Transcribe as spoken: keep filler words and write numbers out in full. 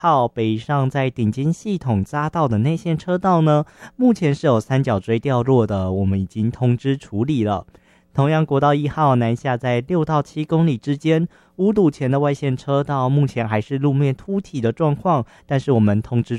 号北上在顶尖系统匝道的内线车道呢，目前是有三角锥掉落的，我们已经通知处理了。同样国道一号南下在六到七公里之间，五堵前的外线车道目前还是路面凸起的状况，但是我们通知